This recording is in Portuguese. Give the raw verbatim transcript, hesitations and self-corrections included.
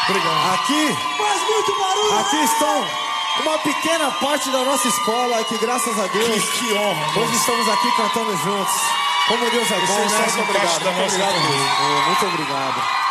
Obrigado. Aqui... Faz muito barulho! Aqui estão uma pequena parte da nossa escola que, graças a Deus... Que, que honra. Hoje estamos aqui cantando juntos. Como Deus é bom, Vocês né? fazem Muito parte obrigado. da Muito nossa obrigado. família. Muito obrigado.